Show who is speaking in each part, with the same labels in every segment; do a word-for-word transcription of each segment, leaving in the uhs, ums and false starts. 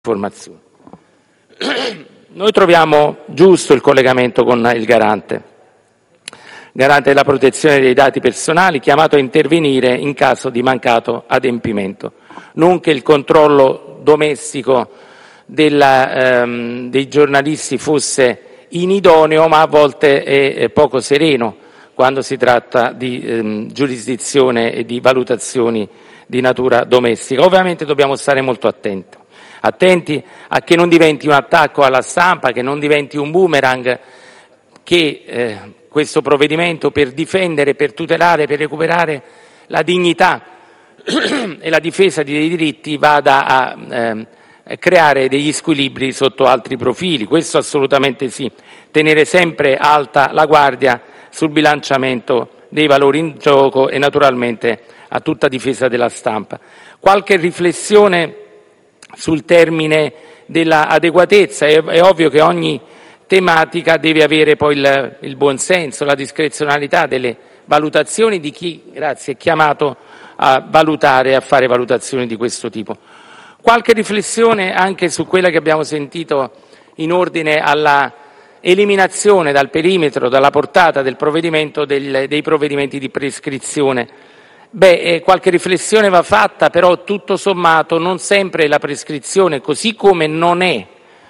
Speaker 1: informazioni. Noi troviamo giusto il collegamento con il garante, garante della protezione dei dati personali, chiamato a intervenire in caso di mancato adempimento, nonché il controllo domestico della, ehm, dei giornalisti fosse inidoneo, ma a volte è, è poco sereno quando si tratta di ehm, giurisdizione e di valutazioni di natura domestica. Ovviamente dobbiamo stare molto attenti, attenti a che non diventi un attacco alla stampa, che non diventi un boomerang, che eh, questo provvedimento, per difendere, per tutelare, per recuperare la dignità e la difesa dei diritti, vada a eh, creare degli squilibri sotto altri profili. Questo assolutamente sì, tenere sempre alta la guardia sul bilanciamento dei valori in gioco e naturalmente a tutta difesa della stampa. Qualche riflessione sul termine dell'adeguatezza. È, è ovvio che ogni tematica deve avere poi il, il buonsenso, la discrezionalità delle valutazioni di chi, grazie, è chiamato a valutare e a fare valutazioni di questo tipo. Qualche riflessione anche su quella che abbiamo sentito in ordine alla eliminazione dal perimetro, dalla portata del provvedimento del, dei provvedimenti di prescrizione. Beh, eh, qualche riflessione va fatta, però tutto sommato non sempre la prescrizione, così come non è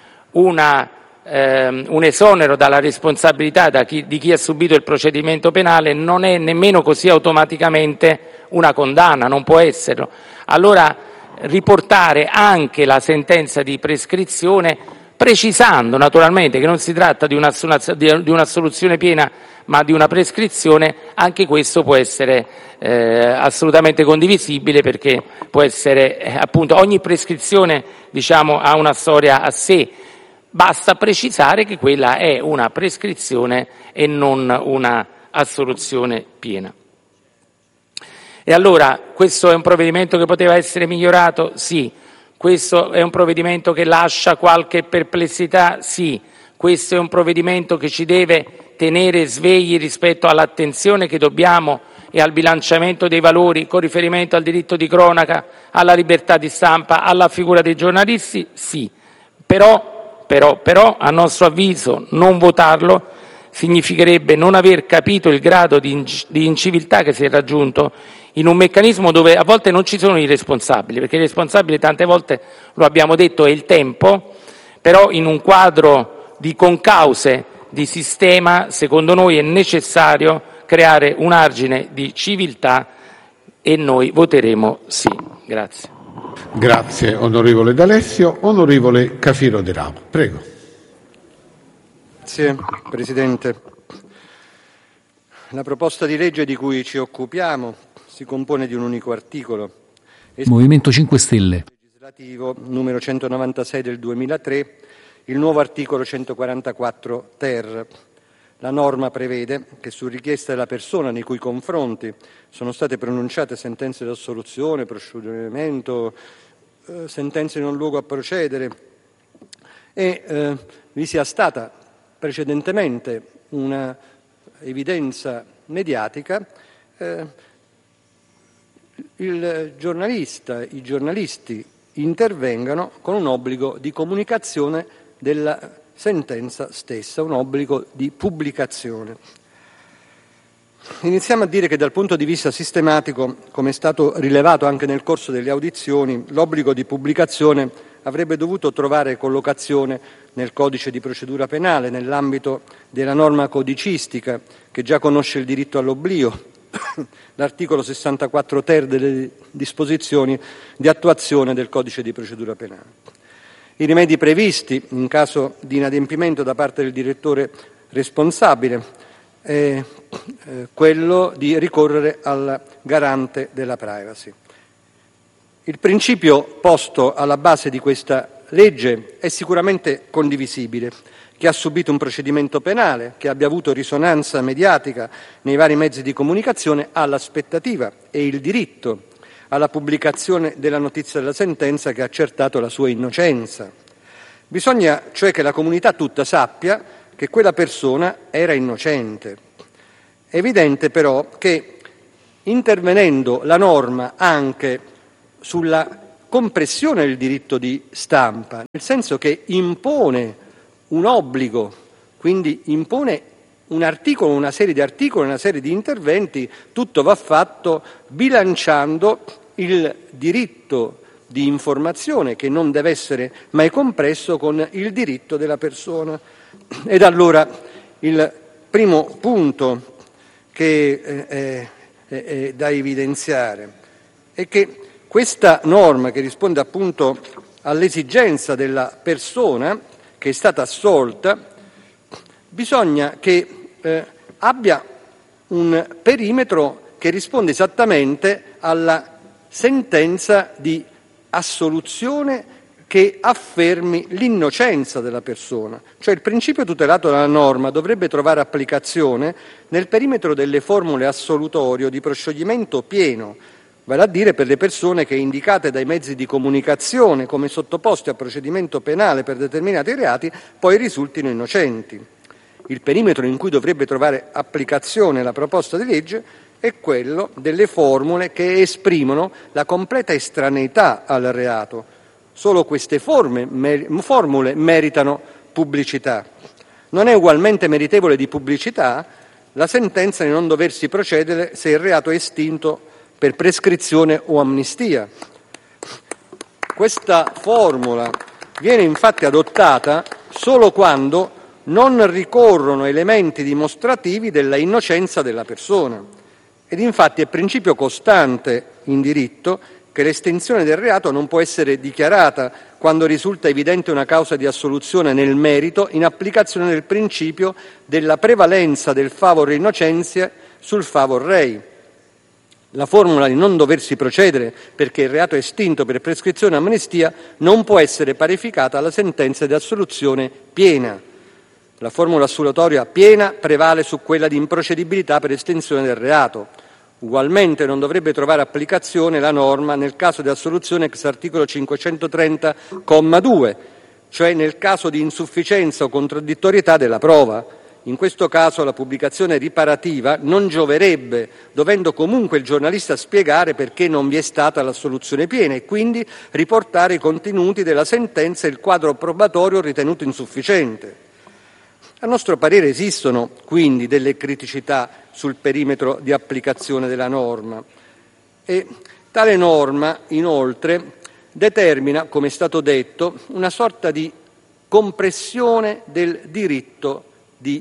Speaker 1: una, ehm, un esonero dalla responsabilità da chi, di chi ha subito il procedimento penale, non è nemmeno così automaticamente una condanna, non può esserlo. Allora riportare anche la sentenza di prescrizione, precisando naturalmente che non si tratta di un'assoluzione piena ma di una prescrizione, anche questo può essere eh, assolutamente condivisibile, perché può essere eh, appunto ogni prescrizione, diciamo, ha una storia a sé, basta precisare che quella è una prescrizione e non una assoluzione piena. E allora, questo è un provvedimento che poteva essere migliorato? Sì. Questo è un provvedimento che lascia qualche perplessità? Sì. Questo è un provvedimento che ci deve tenere svegli rispetto all'attenzione che dobbiamo e al bilanciamento dei valori con riferimento al diritto di cronaca, alla libertà di stampa, alla figura dei giornalisti? Sì. Però, però, però, a nostro avviso, non votarlo significherebbe non aver capito il grado di, inc- di inciviltà che si è raggiunto in un meccanismo dove a volte non ci sono i responsabili, perché il responsabile tante volte, lo abbiamo detto, è il tempo, però in un quadro di concause di sistema, secondo noi è necessario creare un argine di civiltà e noi voteremo sì. Grazie.
Speaker 2: Grazie onorevole D'Alessio. Onorevole Cafiero De Ramo, prego.
Speaker 3: Grazie Presidente. La proposta di legge di cui ci occupiamo si compone di un unico articolo.
Speaker 4: Movimento cinque Stelle.
Speaker 3: Legislativo numero centonovantasei del duemilatré, il nuovo articolo centoquarantaquattro ter. La norma prevede che su richiesta della persona nei cui confronti sono state pronunciate sentenze di assoluzione, proscioglimento, eh, sentenze in un luogo a procedere e eh, vi sia stata precedentemente una evidenza mediatica, eh, il giornalista, i giornalisti intervengano con un obbligo di comunicazione della sentenza stessa, un obbligo di pubblicazione. Iniziamo a dire che dal punto di vista sistematico, come è stato rilevato anche nel corso delle audizioni, l'obbligo di pubblicazione avrebbe dovuto trovare collocazione nel codice di procedura penale, nell'ambito della norma codicistica che già conosce il diritto all'oblio, l'articolo sessantaquattro ter delle disposizioni di attuazione del codice di procedura penale. I rimedi previsti in caso di inadempimento da parte del direttore responsabile è eh, quello di ricorrere al garante della privacy. Il principio posto alla base di questa legge è sicuramente condivisibile. Chi ha subito un procedimento penale, che abbia avuto risonanza mediatica nei vari mezzi di comunicazione, ha l'aspettativa e il diritto alla pubblicazione della notizia della sentenza che ha accertato la sua innocenza. Bisogna cioè che la comunità tutta sappia che quella persona era innocente. È evidente però che intervenendo la norma anche sulla compressione del diritto di stampa, nel senso che impone un obbligo, quindi impone un articolo, una serie di articoli, una serie di interventi, tutto va fatto bilanciando il diritto di informazione, che non deve essere mai compresso, con il diritto della persona. Ed allora il primo punto che è, è, è da evidenziare è che questa norma, che risponde appunto all'esigenza della persona che è stata assolta, bisogna che eh, abbia un perimetro che risponde esattamente alla sentenza di assoluzione che affermi l'innocenza della persona. Cioè il principio tutelato dalla norma dovrebbe trovare applicazione nel perimetro delle formule assolutorio di proscioglimento pieno, vale a dire per le persone che, indicate dai mezzi di comunicazione come sottoposte a procedimento penale per determinati reati, poi risultino innocenti. Il perimetro in cui dovrebbe trovare applicazione la proposta di legge è quello delle formule che esprimono la completa estraneità al reato. Solo queste forme, mer- formule meritano pubblicità. Non è ugualmente meritevole di pubblicità la sentenza di non doversi procedere se il reato è estinto per prescrizione o amnistia. Questa formula viene infatti adottata solo quando non ricorrono elementi dimostrativi della innocenza della persona. Ed infatti è principio costante in diritto che l'estinzione del reato non può essere dichiarata quando risulta evidente una causa di assoluzione nel merito, in applicazione del principio della prevalenza del favor innocentia sul favor rei. La formula di non doversi procedere perché il reato è estinto per prescrizione o amnistia non può essere parificata alla sentenza di assoluzione piena. La formula assolutoria piena prevale su quella di improcedibilità per estinzione del reato. Ugualmente non dovrebbe trovare applicazione la norma nel caso di assoluzione ex articolo cinquecentotrenta, comma due, cioè nel caso di insufficienza o contraddittorietà della prova. In questo caso la pubblicazione riparativa non gioverebbe, dovendo comunque il giornalista spiegare perché non vi è stata l'assoluzione piena e quindi riportare i contenuti della sentenza e il quadro probatorio ritenuto insufficiente. A nostro parere esistono quindi delle criticità sul perimetro di applicazione della norma e tale norma inoltre determina, come è stato detto, una sorta di compressione del diritto di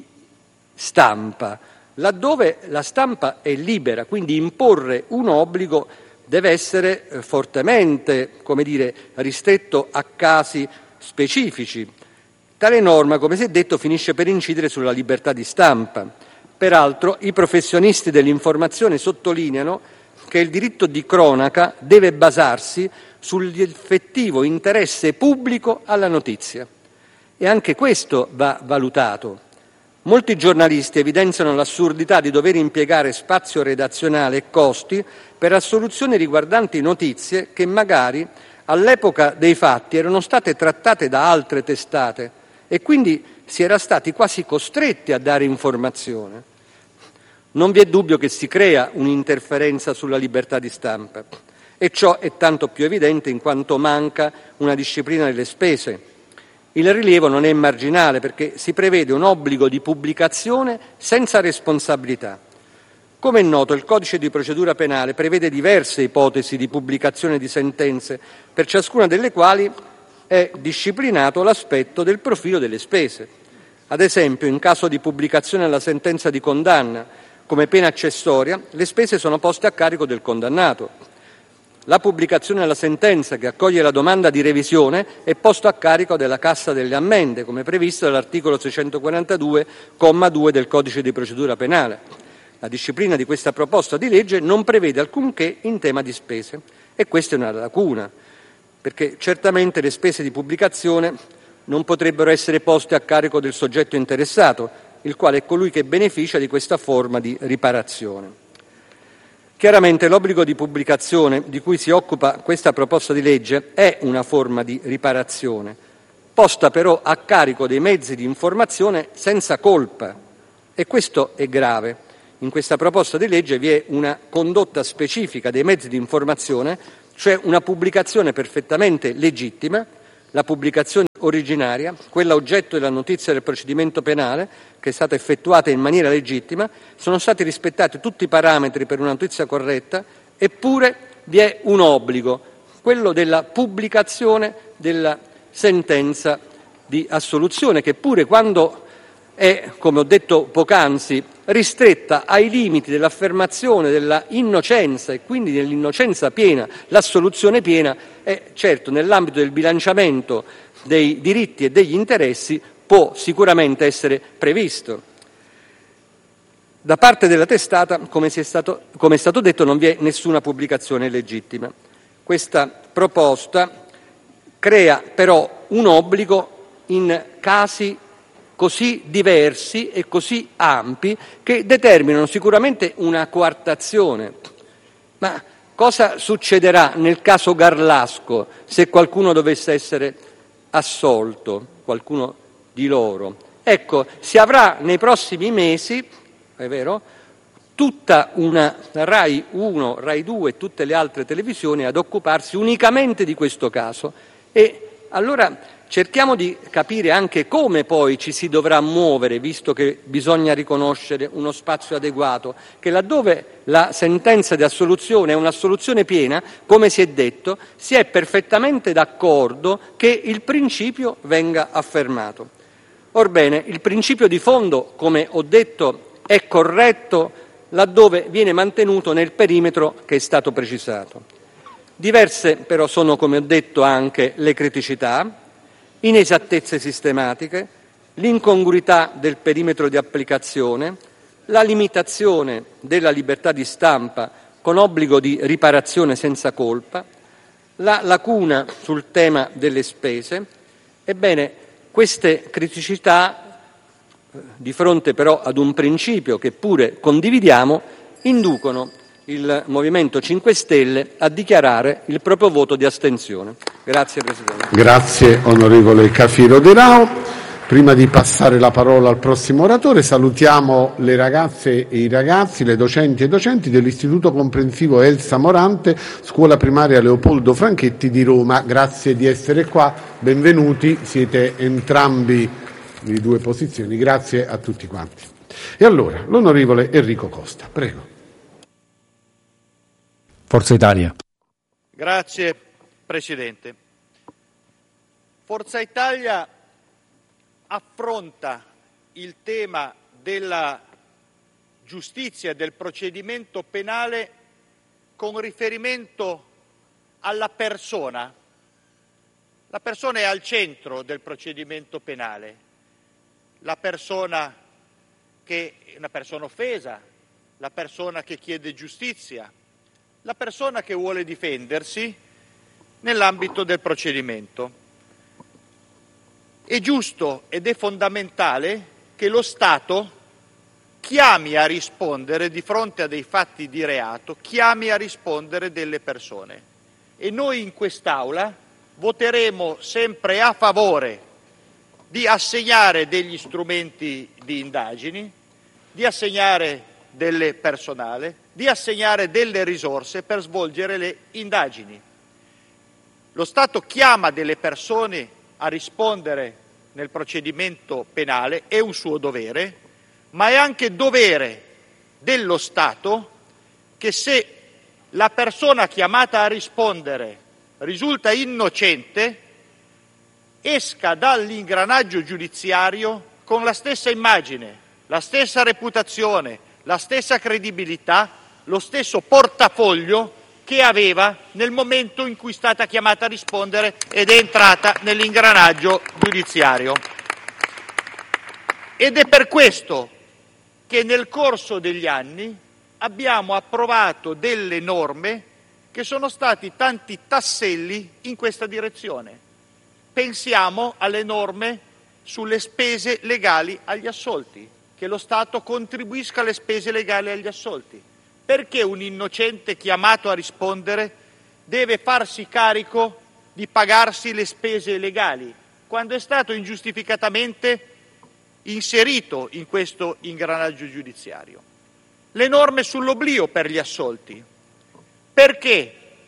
Speaker 3: stampa, laddove la stampa è libera, quindi imporre un obbligo deve essere fortemente, come dire, ristretto a casi specifici. Tale norma, come si è detto, finisce per incidere sulla libertà di stampa. Peraltro, i professionisti dell'informazione sottolineano che il diritto di cronaca deve basarsi sull'effettivo interesse pubblico alla notizia. E anche questo va valutato. Molti giornalisti evidenziano l'assurdità di dover impiegare spazio redazionale e costi per assoluzioni riguardanti notizie che magari all'epoca dei fatti erano state trattate da altre testate e quindi si era stati quasi costretti a dare informazione. Non vi è dubbio che si crea un'interferenza sulla libertà di stampa e ciò è tanto più evidente in quanto manca una disciplina delle spese. Il rilievo non è marginale perché si prevede un obbligo di pubblicazione senza responsabilità. Come è noto, il Codice di procedura penale prevede diverse ipotesi di pubblicazione di sentenze, per ciascuna delle quali è disciplinato l'aspetto del profilo delle spese. Ad esempio, in caso di pubblicazione della sentenza di condanna come pena accessoria, le spese sono poste a carico del condannato. La pubblicazione della sentenza che accoglie la domanda di revisione è posta a carico della Cassa delle Ammende, come previsto dall'articolo seicentoquarantadue, comma due del Codice di procedura penale. La disciplina di questa proposta di legge non prevede alcunché in tema di spese e questa è una lacuna, perché certamente le spese di pubblicazione non potrebbero essere poste a carico del soggetto interessato, il quale è colui che beneficia di questa forma di riparazione. Chiaramente l'obbligo di pubblicazione di cui si occupa questa proposta di legge è una forma di riparazione, posta però a carico dei mezzi di informazione senza colpa, e questo è grave. In questa proposta di legge vi è una condotta specifica dei mezzi di informazione cioè una pubblicazione perfettamente legittima, la pubblicazione originaria, quella oggetto della notizia del procedimento penale, che è stata effettuata in maniera legittima, sono stati rispettati tutti i parametri per una notizia corretta, eppure vi è un obbligo, quello della pubblicazione della sentenza di assoluzione, che pure quando è, come ho detto poc'anzi, ristretta ai limiti dell'affermazione della innocenza e quindi dell'innocenza piena, l'assoluzione piena, è certo nell'ambito del bilanciamento dei diritti e degli interessi può sicuramente essere previsto. Da parte della testata, come, sia stato, come è stato detto, non vi è nessuna pubblicazione legittima. Questa proposta crea però un obbligo in casi così diversi e così ampi che determinano sicuramente una coartazione. Ma cosa succederà nel caso Garlasco se qualcuno dovesse essere assolto, qualcuno di loro? Ecco, si avrà nei prossimi mesi, è vero, tutta una Rai uno, Rai due e tutte le altre televisioni ad occuparsi unicamente di questo caso. E allora cerchiamo di capire anche come poi ci si dovrà muovere, visto che bisogna riconoscere uno spazio adeguato, che laddove la sentenza di assoluzione è un'assoluzione piena, come si è detto, si è perfettamente d'accordo che il principio venga affermato. Orbene, il principio di fondo, come ho detto, è corretto laddove viene mantenuto nel perimetro che è stato precisato. Diverse però sono, come ho detto, anche le criticità, inesattezze sistematiche, l'incongruità del perimetro di applicazione, la limitazione della libertà di stampa con obbligo di riparazione senza colpa, la lacuna sul tema delle spese. Ebbene, queste criticità, di fronte però ad un principio che pure condividiamo, inducono il Movimento cinque Stelle a dichiarare il proprio voto di astensione. Grazie Presidente.
Speaker 2: Grazie onorevole Cafiero De Rao. Prima di passare la parola al prossimo oratore, salutiamo le ragazze e i ragazzi, le docenti e docenti dell'Istituto Comprensivo Elsa Morante, Scuola Primaria Leopoldo Franchetti di Roma. Grazie di essere qua, benvenuti, siete entrambi di due posizioni. Grazie a tutti quanti. E allora, l'onorevole Enrico Costa, prego.
Speaker 4: Forza Italia.
Speaker 5: Grazie Presidente. Forza Italia affronta il tema della giustizia e del procedimento penale con riferimento alla persona. La persona è al centro del procedimento penale. La persona che è una persona offesa, la persona che chiede giustizia, la persona che vuole difendersi nell'ambito del procedimento. È giusto ed è fondamentale che lo Stato chiami a rispondere di fronte a dei fatti di reato, chiami a rispondere delle persone. E noi in quest'Aula voteremo sempre a favore di assegnare degli strumenti di indagini, di assegnare del personale, di assegnare delle risorse per svolgere le indagini. Lo Stato chiama delle persone a rispondere nel procedimento penale, è un suo dovere, ma è anche dovere dello Stato che se la persona chiamata a rispondere risulta innocente, esca dall'ingranaggio giudiziario con la stessa immagine, la stessa reputazione, la stessa credibilità, lo stesso portafoglio che aveva nel momento in cui è stata chiamata a rispondere ed è entrata nell'ingranaggio giudiziario. Ed è per questo che nel corso degli anni abbiamo approvato delle norme che sono stati tanti tasselli in questa direzione. Pensiamo alle norme sulle spese legali agli assolti, che lo Stato contribuisca alle spese legali agli assolti. Perché un innocente chiamato a rispondere deve farsi carico di pagarsi le spese legali, quando è stato ingiustificatamente inserito in questo ingranaggio giudiziario? Le norme sull'oblio per gli assolti. Perché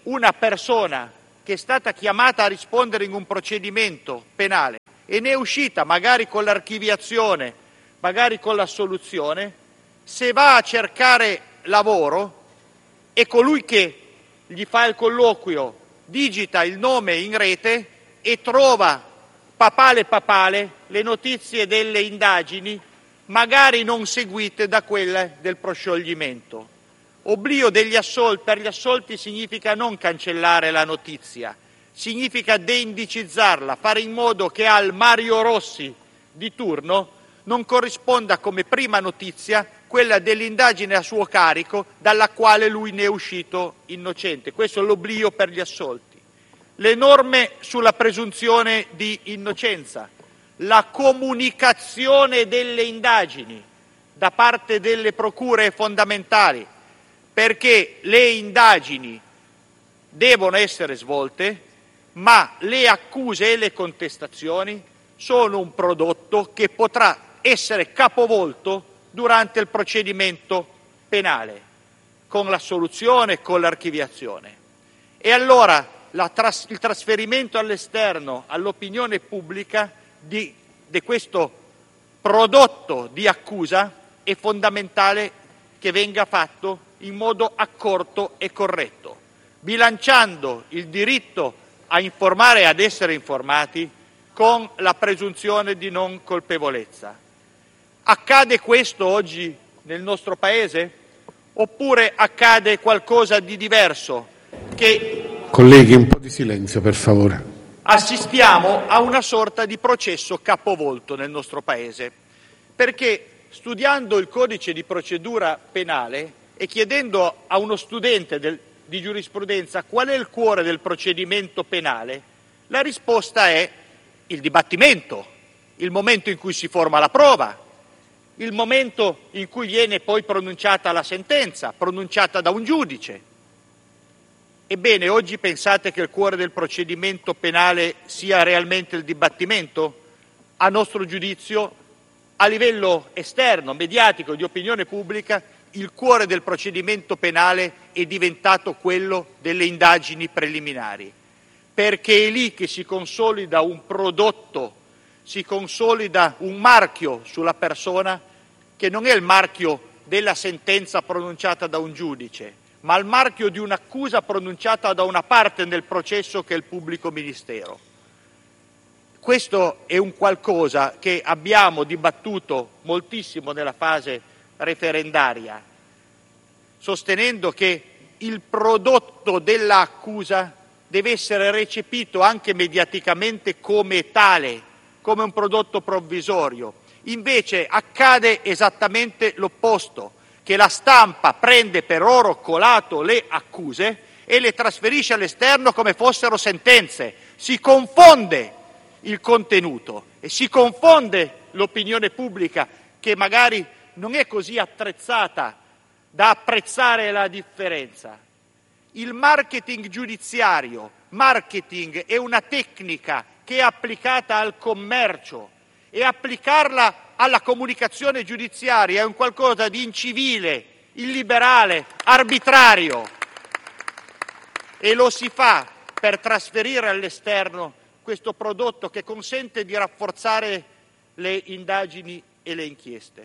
Speaker 5: una persona che è stata chiamata a rispondere in un procedimento penale e ne è uscita magari con l'archiviazione, magari con l'assoluzione, se va a cercare lavoro e colui che gli fa il colloquio digita il nome in rete e trova papale papale le notizie delle indagini, magari non seguite da quelle del proscioglimento. Oblio degli assolti, per gli assolti significa non cancellare la notizia, significa deindicizzarla, fare in modo che al Mario Rossi di turno non corrisponda come prima notizia quella dell'indagine a suo carico dalla quale lui ne è uscito innocente. Questo è l'oblio per gli assolti. Le norme sulla presunzione di innocenza, la comunicazione delle indagini da parte delle procure è fondamentale, perché le indagini devono essere svolte, ma le accuse e le contestazioni sono un prodotto che potrà essere capovolto durante il procedimento penale, con l'assoluzione, con l'archiviazione. E allora la tras- il trasferimento all'esterno, all'opinione pubblica di, di questo prodotto di accusa è fondamentale che venga fatto in modo accorto e corretto, bilanciando il diritto a informare e ad essere informati con la presunzione di non colpevolezza. Accade questo oggi nel nostro Paese? Oppure accade qualcosa di diverso? Che
Speaker 2: Colleghi, un po' di silenzio, per favore.
Speaker 5: Assistiamo a una sorta di processo capovolto nel nostro Paese, perché studiando il codice di procedura penale e chiedendo a uno studente del, di giurisprudenza qual è il cuore del procedimento penale, la risposta è il dibattimento, il momento in cui si forma la prova, il momento in cui viene poi pronunciata la sentenza, pronunciata da un giudice. Ebbene, oggi pensate che il cuore del procedimento penale sia realmente il dibattimento? A nostro giudizio, a livello esterno, mediatico, di opinione pubblica, il cuore del procedimento penale è diventato quello delle indagini preliminari, perché è lì che si consolida un prodotto, si consolida un marchio sulla persona che non è il marchio della sentenza pronunciata da un giudice, ma il marchio di un'accusa pronunciata da una parte nel processo che è il pubblico ministero. Questo è un qualcosa che abbiamo dibattuto moltissimo nella fase referendaria, sostenendo che il prodotto dell'accusa deve essere recepito anche mediaticamente come tale, come un prodotto provvisorio. Invece accade esattamente l'opposto, che la stampa prende per oro colato le accuse e le trasferisce all'esterno come fossero sentenze. Si confonde il contenuto e si confonde l'opinione pubblica, che magari non è così attrezzata da apprezzare la differenza. Il marketing giudiziario, marketing è una tecnica che è applicata al commercio, e applicarla alla comunicazione giudiziaria è un qualcosa di incivile, illiberale, arbitrario, e lo si fa per trasferire all'esterno questo prodotto che consente di rafforzare le indagini e le inchieste.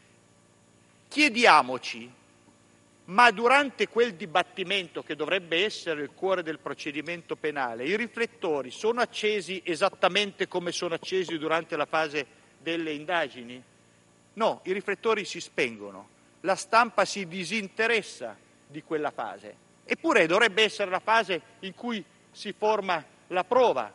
Speaker 5: Chiediamoci, ma durante quel dibattimento che dovrebbe essere il cuore del procedimento penale, i riflettori sono accesi esattamente come sono accesi durante la fase delle indagini? No, i riflettori si spengono, la stampa si disinteressa di quella fase. Eppure dovrebbe essere la fase in cui si forma la prova.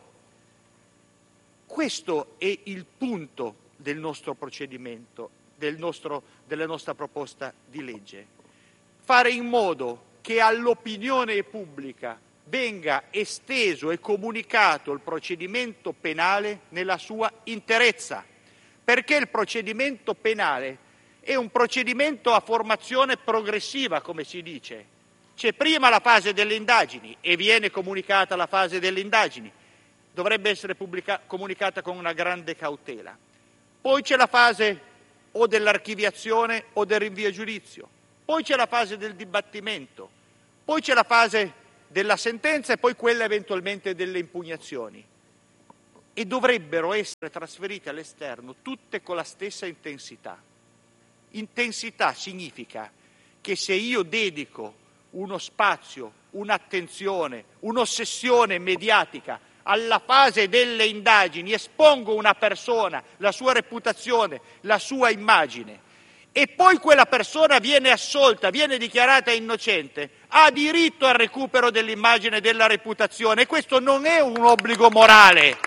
Speaker 5: Questo è il punto del nostro procedimento, del nostro, della nostra proposta di legge. Fare in modo che all'opinione pubblica venga esteso e comunicato il procedimento penale nella sua interezza, perché il procedimento penale è un procedimento a formazione progressiva, come si dice. C'è prima la fase delle indagini e viene comunicata la fase delle indagini, dovrebbe essere pubblica- comunicata con una grande cautela. Poi c'è la fase o dell'archiviazione o del rinvio a giudizio. Poi c'è la fase del dibattimento, poi c'è la fase della sentenza e poi quella eventualmente delle impugnazioni. E dovrebbero essere trasferite all'esterno tutte con la stessa intensità. Intensità significa che se io dedico uno spazio, un'attenzione, un'ossessione mediatica alla fase delle indagini, espongo una persona, la sua reputazione, la sua immagine, e poi quella persona viene assolta, viene dichiarata innocente, ha diritto al recupero dell'immagine e della reputazione, e questo non è un obbligo morale.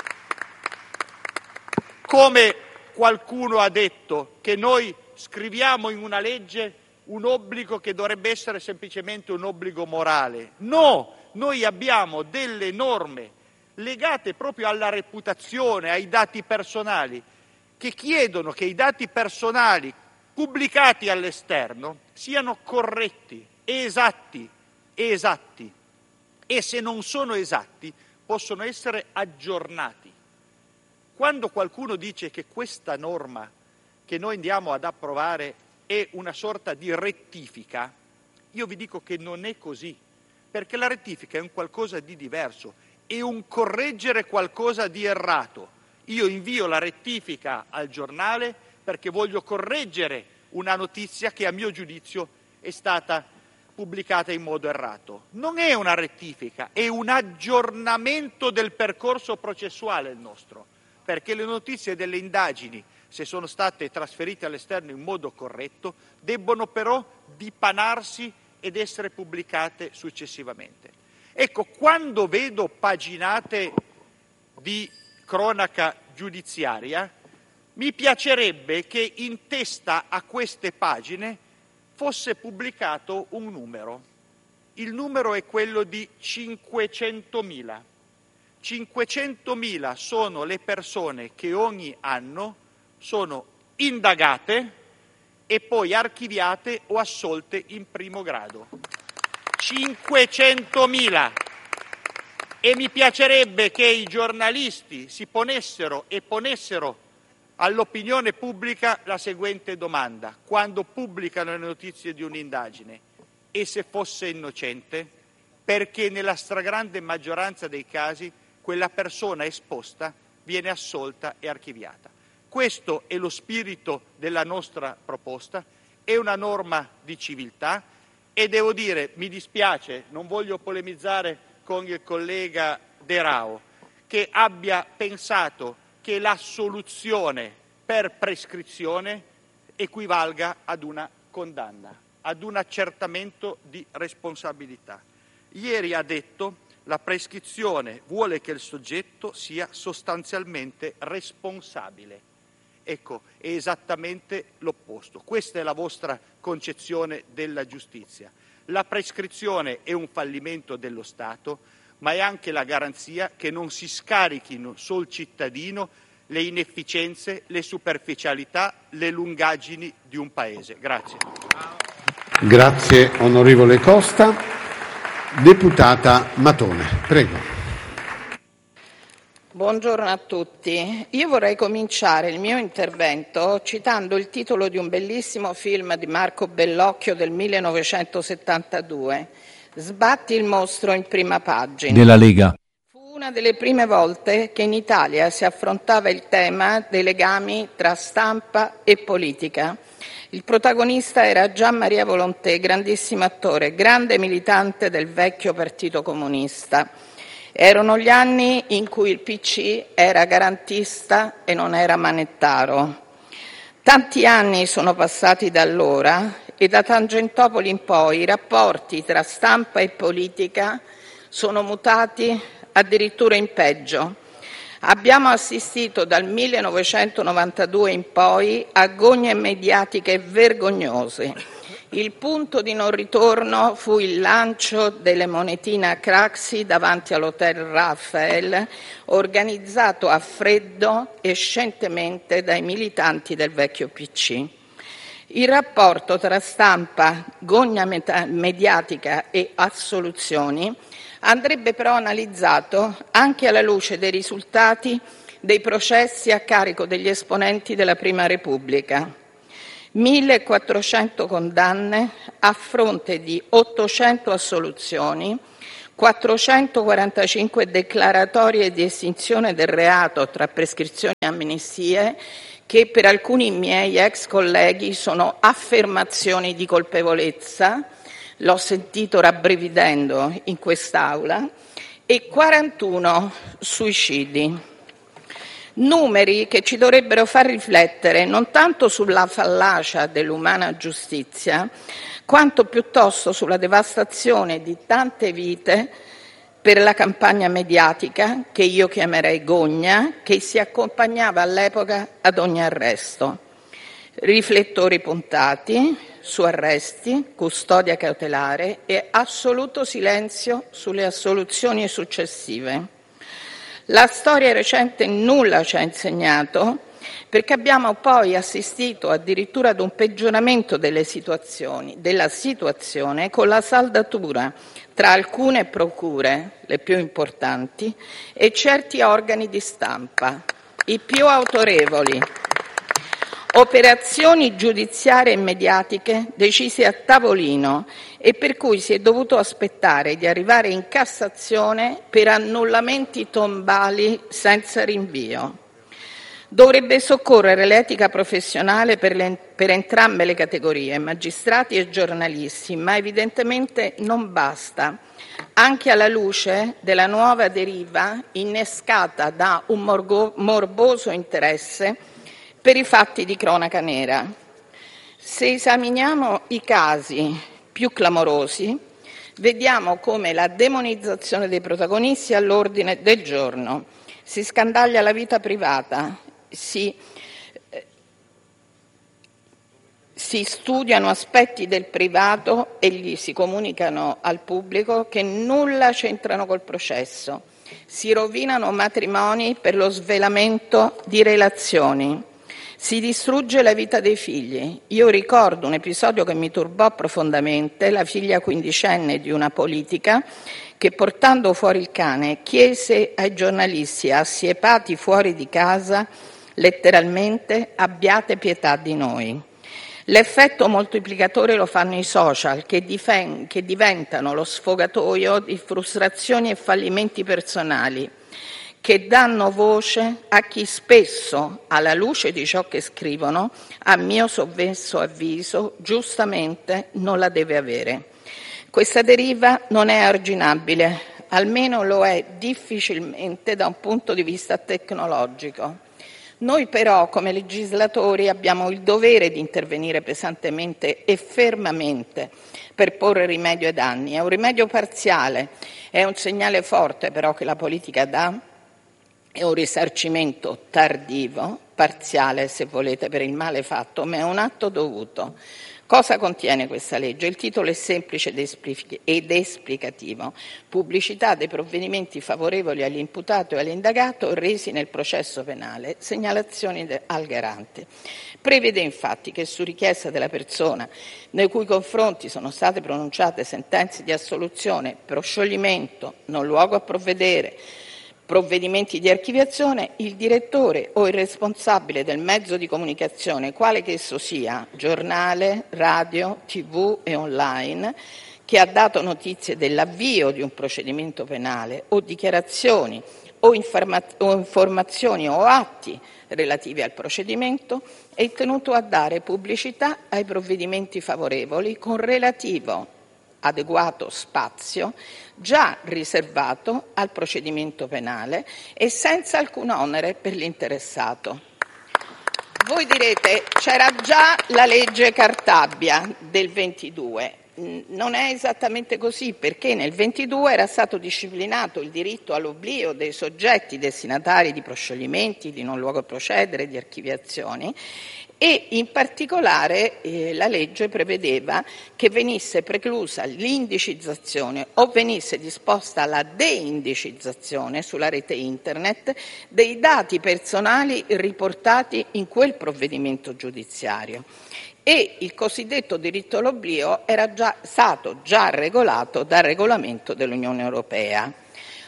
Speaker 5: Come qualcuno ha detto, che noi scriviamo in una legge un obbligo che dovrebbe essere semplicemente un obbligo morale. No, noi abbiamo delle norme legate proprio alla reputazione, ai dati personali, che chiedono che i dati personali pubblicati all'esterno siano corretti, esatti, esatti, e se non sono esatti possono essere aggiornati. Quando qualcuno dice che questa norma che noi andiamo ad approvare è una sorta di rettifica, io vi dico che non è così, perché la rettifica è un qualcosa di diverso, è un correggere qualcosa di errato. Io invio la rettifica al giornale perché voglio correggere una notizia che a mio giudizio è stata pubblicata in modo errato. Non è una rettifica, è un aggiornamento del percorso processuale il nostro, perché le notizie delle indagini, se sono state trasferite all'esterno in modo corretto, debbono però dipanarsi ed essere pubblicate successivamente. Ecco, quando vedo paginate di cronaca giudiziaria, mi piacerebbe che in testa a queste pagine fosse pubblicato un numero. Il numero è quello di cinquecentomila. cinquecentomila sono le persone che ogni anno sono indagate e poi archiviate o assolte in primo grado. cinquecentomila. E mi piacerebbe che i giornalisti si ponessero e ponessero all'opinione pubblica la seguente domanda: quando pubblicano le notizie di un'indagine, e se fosse innocente, perché nella stragrande maggioranza dei casi quella persona esposta viene assolta e archiviata. Questo è lo spirito della nostra proposta, è una norma di civiltà e devo dire, mi dispiace, non voglio polemizzare con il collega De Rao, che abbia pensato che l'assoluzione per prescrizione equivalga ad una condanna, ad un accertamento di responsabilità. Ieri ha detto la prescrizione vuole che il soggetto sia sostanzialmente responsabile. Ecco, è esattamente l'opposto. Questa è la vostra concezione della giustizia. La prescrizione è un fallimento dello Stato, ma è anche la garanzia che non si scarichino sul cittadino le inefficienze, le superficialità, le lungaggini di un Paese. Grazie.
Speaker 2: Grazie onorevole Costa. Deputata Matone, prego.
Speaker 6: Buongiorno a tutti. Io vorrei cominciare il mio intervento citando il titolo di un bellissimo film di Marco Bellocchio del millenovecentosettantadue, Sbatti il mostro in prima pagina.
Speaker 4: Della Lega.
Speaker 6: Fu una delle prime volte che in Italia si affrontava il tema dei legami tra stampa e politica. Il protagonista era Gian Maria Volonté, grandissimo attore, grande militante del vecchio Partito Comunista. Erano gli anni in cui il P C era garantista e non era manettaro. Tanti anni sono passati da allora e da Tangentopoli in poi i rapporti tra stampa e politica sono mutati addirittura in peggio. Abbiamo assistito dal millenovecentonovantadue in poi a gogne mediatiche vergognose. Il punto di non ritorno fu il lancio delle monetine a Craxi davanti all'Hotel Raphael, organizzato a freddo e scientemente dai militanti del vecchio P C. Il rapporto tra stampa, gogna mediatica e assoluzioni andrebbe però analizzato anche alla luce dei risultati dei processi a carico degli esponenti della Prima Repubblica. millequattrocento condanne a fronte di ottocento assoluzioni, quattrocentoquarantacinque declaratorie di estinzione del reato tra prescrizioni e amnistie, che per alcuni miei ex colleghi sono affermazioni di colpevolezza, l'ho sentito rabbrividendo in quest'Aula, e quarantuno suicidi. Numeri che ci dovrebbero far riflettere non tanto sulla fallacia dell'umana giustizia, quanto piuttosto sulla devastazione di tante vite per la campagna mediatica, che io chiamerei gogna, che si accompagnava all'epoca ad ogni arresto. Riflettori puntati su arresti, custodia cautelare e assoluto silenzio sulle assoluzioni successive. La storia recente nulla ci ha insegnato, perché abbiamo poi assistito addirittura ad un peggioramento delle situazioni, della situazione, con la saldatura tra alcune procure, le più importanti, e certi organi di stampa, i più autorevoli. Operazioni giudiziarie e mediatiche decise a tavolino e per cui si è dovuto aspettare di arrivare in Cassazione per annullamenti tombali senza rinvio. Dovrebbe soccorrere l'etica professionale per, le, per entrambe le categorie, magistrati e giornalisti, ma evidentemente non basta, anche alla luce della nuova deriva innescata da un morgo, morboso interesse per i fatti di cronaca nera. Se esaminiamo i casi più clamorosi, vediamo come la demonizzazione dei protagonisti è all'ordine del giorno. Si scandaglia la vita privata, si, eh, si studiano aspetti del privato e gli si comunicano al pubblico che nulla c'entrano col processo. Si rovinano matrimoni per lo svelamento di relazioni. Si distrugge la vita dei figli. Io ricordo un episodio che mi turbò profondamente, la figlia quindicenne di una politica che, portando fuori il cane, chiese ai giornalisti assiepati fuori di casa, letteralmente: abbiate pietà di noi. L'effetto moltiplicatore lo fanno i social, che, difen- che diventano lo sfogatoio di frustrazioni e fallimenti personali, che danno voce a chi spesso, alla luce di ciò che scrivono, a mio sovverso avviso, giustamente non la deve avere. Questa deriva non è arginabile, almeno lo è difficilmente da un punto di vista tecnologico. Noi però, come legislatori, abbiamo il dovere di intervenire pesantemente e fermamente per porre rimedio ai danni. È un rimedio parziale, è un segnale forte però che la politica dà. È un risarcimento tardivo, parziale se volete, per il male fatto, ma è un atto dovuto. Cosa contiene questa legge? Il titolo è semplice ed esplicativo: pubblicità dei provvedimenti favorevoli all'imputato e all'indagato resi nel processo penale, segnalazioni al garante. Prevede infatti che su richiesta della persona nei cui confronti sono state pronunciate sentenze di assoluzione, proscioglimento, non luogo a provvedere, provvedimenti di archiviazione, il direttore o il responsabile del mezzo di comunicazione, quale che esso sia, giornale, radio, tivù e online, che ha dato notizie dell'avvio di un procedimento penale o dichiarazioni o, informa- o informazioni o atti relativi al procedimento, è tenuto a dare pubblicità ai provvedimenti favorevoli con relativo adeguato spazio già riservato al procedimento penale e senza alcun onere per l'interessato. Voi direte: c'era già la legge Cartabia del ventidue. Non è esattamente così, perché nel ventidue era stato disciplinato il diritto all'oblio dei soggetti destinatari di proscioglimenti, di non luogo a procedere, di archiviazioni, e in particolare eh, la legge prevedeva che venisse preclusa l'indicizzazione o venisse disposta la deindicizzazione sulla rete internet dei dati personali riportati in quel provvedimento giudiziario. E il cosiddetto diritto all'oblio era già stato già regolato dal regolamento dell'Unione Europea.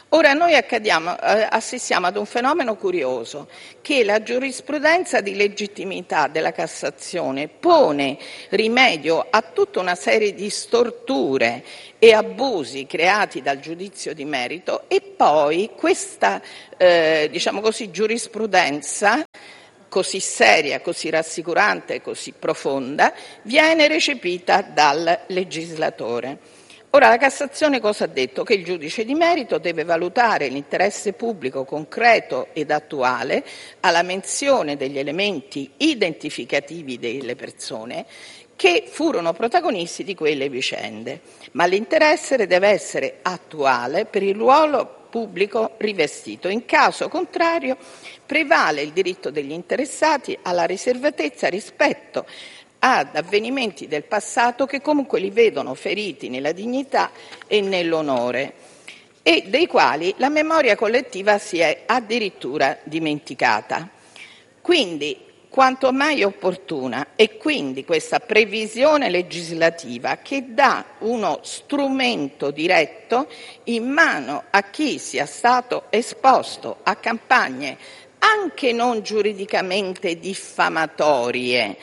Speaker 6: Ora noi accadiamo, eh, assistiamo ad un fenomeno curioso, che la giurisprudenza di legittimità della Cassazione pone rimedio a tutta una serie di storture e abusi creati dal giudizio di merito, e poi questa eh, diciamo così, giurisprudenza così seria, così rassicurante, così profonda, viene recepita dal legislatore. Ora, la Cassazione cosa ha detto? Che il giudice di merito deve valutare l'interesse pubblico concreto ed attuale alla menzione degli elementi identificativi delle persone che furono protagonisti di quelle vicende, ma l'interesse deve essere attuale per il ruolo pubblico rivestito. In caso contrario prevale il diritto degli interessati alla riservatezza rispetto ad avvenimenti del passato che comunque li vedono feriti nella dignità e nell'onore e dei quali la memoria collettiva si è addirittura dimenticata. Quindi quanto mai opportuna è quindi questa previsione legislativa che dà uno strumento diretto in mano a chi sia stato esposto a campagne anche non giuridicamente diffamatorie.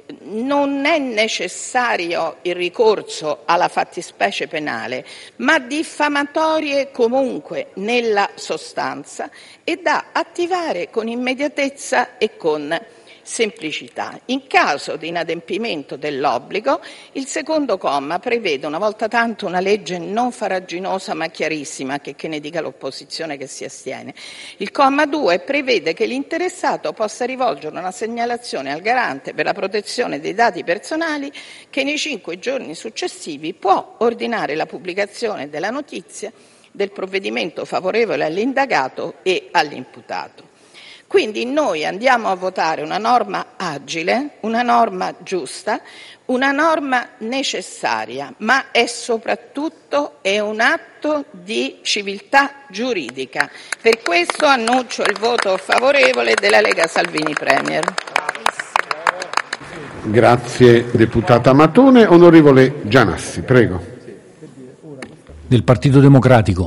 Speaker 6: Non è necessario il ricorso alla fattispecie penale, ma diffamatorie comunque nella sostanza, e da attivare con immediatezza e con semplicità. In caso di inadempimento dell'obbligo, il secondo comma prevede una volta tanto una legge non farraginosa ma chiarissima, che, che ne dica l'opposizione che si astiene. Il comma due prevede che l'interessato possa rivolgere una segnalazione al garante per la protezione dei dati personali, che nei cinque giorni successivi può ordinare la pubblicazione della notizia del provvedimento favorevole all'indagato e all'imputato. Quindi noi andiamo a votare una norma agile, una norma giusta, una norma necessaria, ma è soprattutto è un atto di civiltà giuridica. Per questo annuncio il voto favorevole della Lega Salvini Premier.
Speaker 2: Grazie deputata Matone. Onorevole Gianassi, prego.
Speaker 4: Del Partito Democratico.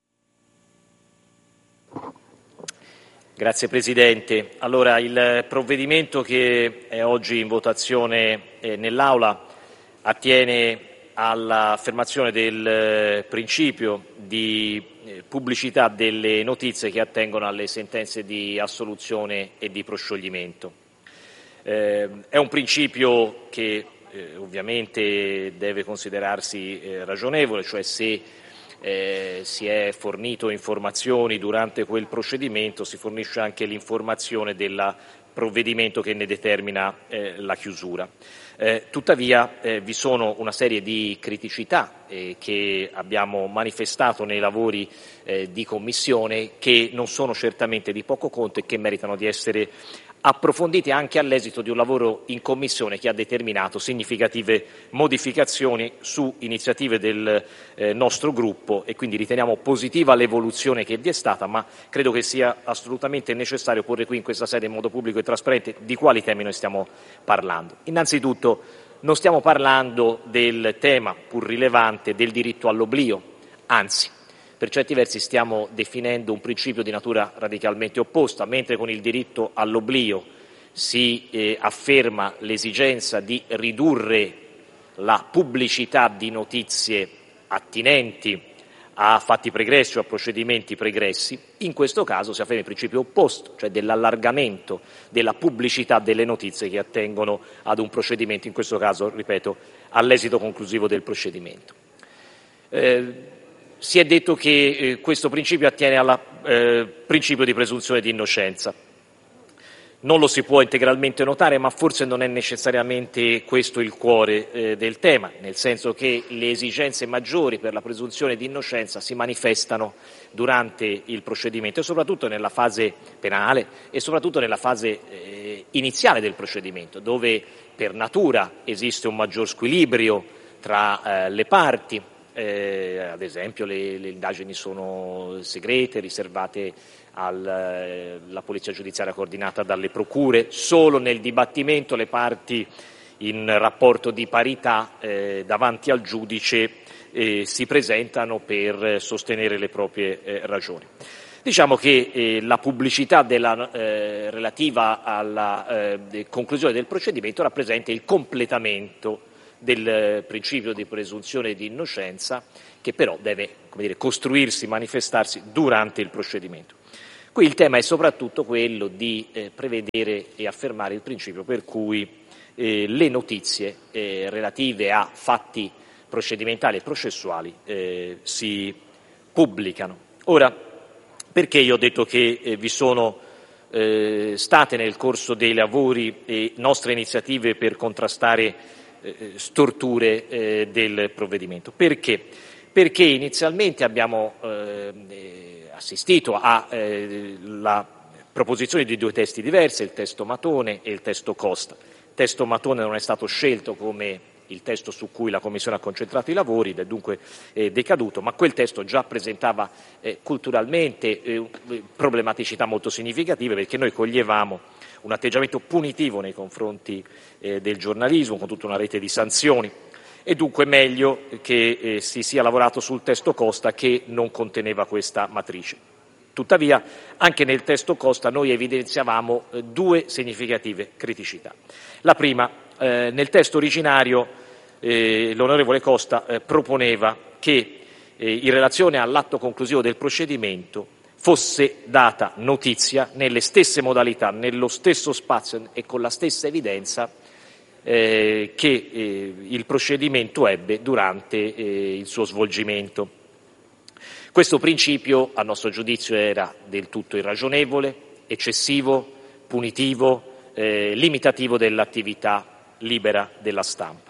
Speaker 7: Grazie Presidente. Allora, il provvedimento che è oggi in votazione eh, nell'Aula attiene all'affermazione del eh, principio di eh, pubblicità delle notizie che attengono alle sentenze di assoluzione e di proscioglimento. Eh, è un principio che eh, ovviamente deve considerarsi eh, ragionevole, cioè se Eh, si è fornito informazioni durante quel procedimento, si fornisce anche l'informazione del provvedimento che ne determina eh, la chiusura. Eh, tuttavia eh, vi sono una serie di criticità eh, che abbiamo manifestato nei lavori eh, di Commissione, che non sono certamente di poco conto e che meritano di essere approfondite anche all'esito di un lavoro in Commissione che ha determinato significative modificazioni su iniziative del eh, nostro gruppo, e quindi riteniamo positiva l'evoluzione che vi è stata, ma credo che sia assolutamente necessario porre qui in questa sede in modo pubblico e trasparente di quali temi noi stiamo parlando. Innanzitutto non stiamo parlando del tema, pur rilevante, del diritto all'oblio, anzi per certi versi stiamo definendo un principio di natura radicalmente opposta. Mentre con il diritto all'oblio si eh, afferma l'esigenza di ridurre la pubblicità di notizie attinenti a fatti pregressi o a procedimenti pregressi, in questo caso si afferma il principio opposto, cioè dell'allargamento della pubblicità delle notizie che attengono ad un procedimento, in questo caso, ripeto, all'esito conclusivo del procedimento. Eh, Si è detto che eh, questo principio attiene al eh, principio di presunzione di innocenza. Non lo si può integralmente notare, ma forse non è necessariamente questo il cuore eh, del tema, nel senso che le esigenze maggiori per la presunzione di innocenza si manifestano durante il procedimento e soprattutto nella fase penale e soprattutto nella fase eh, iniziale del procedimento, dove per natura esiste un maggior squilibrio tra eh, le parti. Eh, ad esempio le, le indagini sono segrete, riservate alla eh, polizia giudiziaria coordinata dalle procure, solo nel dibattimento le parti in rapporto di parità eh, davanti al giudice eh, si presentano per sostenere le proprie eh, ragioni. Diciamo che eh, la pubblicità della, eh, relativa alla eh, conclusione del procedimento rappresenta il completamento del eh, principio di presunzione di innocenza, che però deve, come dire, costruirsi, manifestarsi durante il procedimento. Qui il tema è soprattutto quello di eh, prevedere e affermare il principio per cui eh, le notizie eh, relative a fatti procedimentali e processuali eh, si pubblicano. Ora, perché io ho detto che eh, vi sono eh, state nel corso dei lavori eh, nostre iniziative per contrastare eh, storture eh, del provvedimento? Perché? Perché inizialmente abbiamo eh, assistito alla eh, proposizione di due testi diversi, il testo Matone e il testo Costa. Il testo Matone non è stato scelto come il testo su cui la Commissione ha concentrato i lavori ed è dunque eh, decaduto, ma quel testo già presentava eh, culturalmente eh, problematicità molto significative, perché noi coglievamo un atteggiamento punitivo nei confronti eh, del giornalismo, con tutta una rete di sanzioni, e dunque meglio che eh, si sia lavorato sul testo Costa, che non conteneva questa matrice. Tuttavia, anche nel testo Costa noi evidenziavamo eh, due significative criticità. La prima, eh, nel testo originario eh, l'onorevole Costa eh, proponeva che eh, in relazione all'atto conclusivo del procedimento fosse data notizia nelle stesse modalità, nello stesso spazio e con la stessa evidenza eh, che eh, il procedimento ebbe durante eh, il suo svolgimento. Questo principio, a nostro giudizio, era del tutto irragionevole, eccessivo, punitivo, eh, limitativo dell'attività libera della stampa.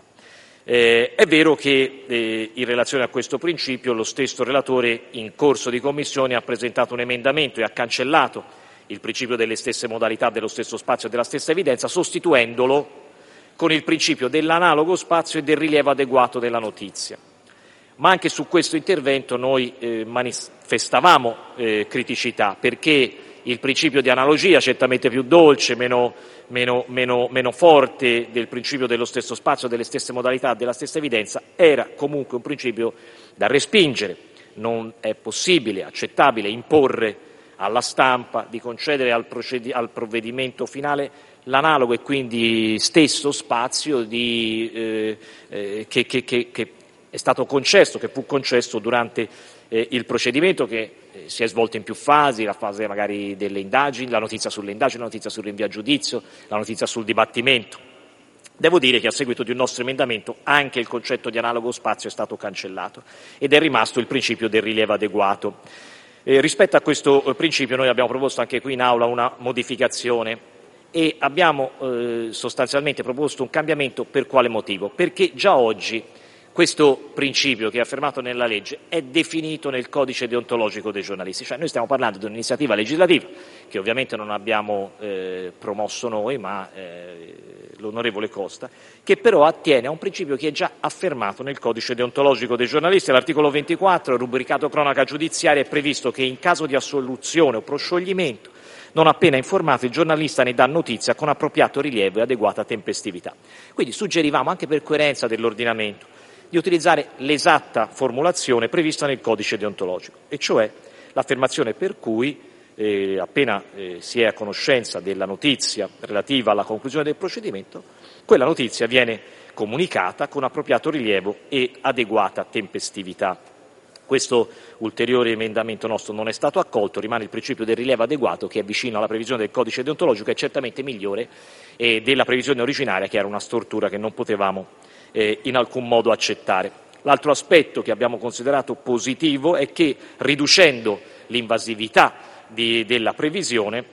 Speaker 7: Eh, è vero che eh, in relazione a questo principio lo stesso relatore in corso di commissione ha presentato un emendamento e ha cancellato il principio delle stesse modalità, dello stesso spazio e della stessa evidenza, sostituendolo con il principio dell'analogo spazio e del rilievo adeguato della notizia. Ma anche su questo intervento noi eh, manifestavamo eh, criticità, perché il principio di analogia, certamente più dolce, meno, meno, meno, meno forte del principio dello stesso spazio, delle stesse modalità, della stessa evidenza, era comunque un principio da respingere. Non è possibile, accettabile, imporre alla stampa di concedere al, procedi- al provvedimento finale l'analogo e quindi stesso spazio di, eh, eh, che, che, che, che è stato concesso, che fu concesso durante eh, il procedimento, che eh, si è svolto in più fasi, la fase magari delle indagini, la notizia sulle indagini, la notizia sul rinvio a giudizio, la notizia sul dibattimento. Devo dire che a seguito di un nostro emendamento anche il concetto di analogo spazio è stato cancellato ed è rimasto il principio del rilievo adeguato. Eh, rispetto a questo eh, principio noi abbiamo proposto anche qui in Aula una modificazione e abbiamo eh, sostanzialmente proposto un cambiamento. Per quale motivo? Perché già oggi questo principio, che è affermato nella legge, è definito nel codice deontologico dei giornalisti. Cioè noi stiamo parlando di un'iniziativa legislativa che ovviamente non abbiamo eh, promosso noi, ma eh, l'onorevole Costa, che però attiene a un principio che è già affermato nel codice deontologico dei giornalisti. All'articolo ventiquattro, rubricato cronaca giudiziaria, è previsto che in caso di assoluzione o proscioglimento, non appena informato, il giornalista ne dà notizia con appropriato rilievo e adeguata tempestività. Quindi suggerivamo, anche per coerenza dell'ordinamento, di utilizzare l'esatta formulazione prevista nel codice deontologico, e cioè l'affermazione per cui eh, appena eh, si è a conoscenza della notizia relativa alla conclusione del procedimento, quella notizia viene comunicata con appropriato rilievo e adeguata tempestività. Questo ulteriore emendamento nostro non è stato accolto, rimane il principio del rilievo adeguato, che è vicino alla previsione del codice deontologico e certamente migliore eh, della previsione originaria, che era una stortura che non potevamo eh, in alcun modo accettare. L'altro aspetto che abbiamo considerato positivo è che, riducendo l'invasività di, della previsione,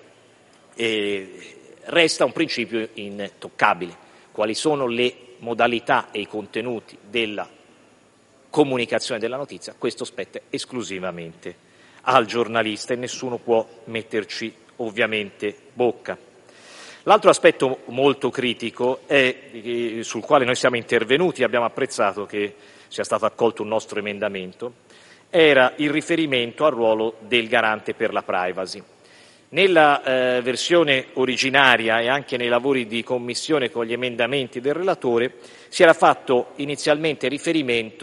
Speaker 7: eh, resta un principio intoccabile. Quali sono le modalità e i contenuti della comunicazione della notizia? Questo spetta esclusivamente al giornalista e nessuno può metterci ovviamente bocca. L'altro aspetto molto critico è, sul quale noi siamo intervenuti, abbiamo apprezzato che sia stato accolto un nostro emendamento, era il riferimento al ruolo del garante per la privacy. Nella eh, versione originaria e anche nei lavori di commissione con gli emendamenti del relatore si era fatto inizialmente riferimento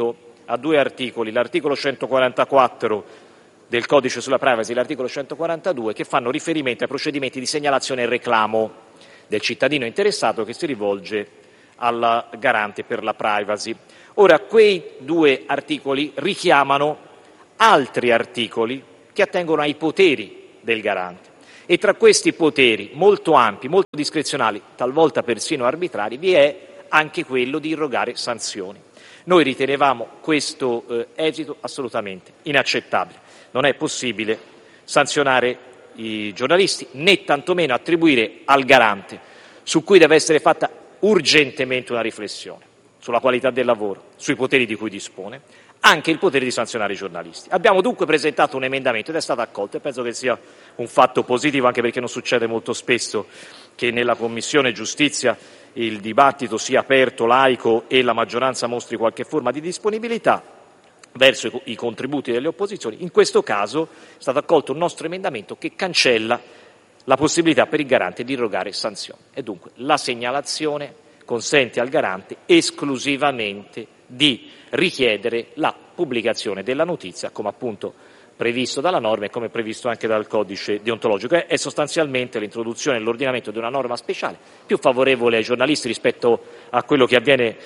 Speaker 7: a due articoli, l'articolo centoquarantaquattro del codice sulla privacy e l'articolo centoquarantadue, che fanno riferimento ai procedimenti di segnalazione e reclamo del cittadino interessato che si rivolge al garante per la privacy. Ora, quei due articoli richiamano altri articoli che attengono ai poteri del garante, e tra questi poteri molto ampi, molto discrezionali, talvolta persino arbitrari, vi è anche quello di irrogare sanzioni. Noi ritenevamo questo eh, esito assolutamente inaccettabile. Non è possibile sanzionare i giornalisti, né tantomeno attribuire al garante, su cui deve essere fatta urgentemente una riflessione, sulla qualità del lavoro, sui poteri di cui dispone, anche il potere di sanzionare i giornalisti. Abbiamo dunque presentato un emendamento ed è stato accolto, e penso che sia un fatto positivo, anche perché non succede molto spesso che nella Commissione Giustizia il dibattito sia aperto, laico, e la maggioranza mostri qualche forma di disponibilità verso i contributi delle opposizioni. In questo caso è stato accolto un nostro emendamento che cancella la possibilità per il garante di irrogare sanzioni, e dunque la segnalazione consente al garante esclusivamente di richiedere la pubblicazione della notizia, come appunto previsto dalla norma e come previsto anche dal codice deontologico. È sostanzialmente l'introduzione nell'ordinamento di una norma speciale, più favorevole ai giornalisti rispetto a quello che avviene